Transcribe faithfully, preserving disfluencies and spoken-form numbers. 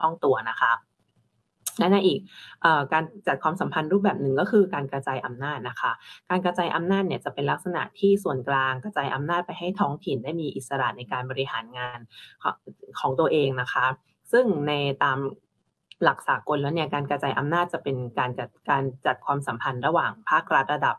คล่องตัวนะคะและในอีกเอ่อการจัดความสัมพันธ์รูปแบบหนึ่งก็คือการกระจายอำนาจนะคะ การกระจายอำนาจเนี่ยจะเป็นลักษณะที่ส่วนกลางกระจายอำนาจไปให้ท้องถิ่นได้มีอิสระในการบริหารงานของของตัวเองนะคะ ซึ่งในตามหลักสากลแล้วเนี่ยการกระจายอำนาจจะเป็นการจัดการจัดความสัมพันธ์ระหว่างภาครัฐระดับ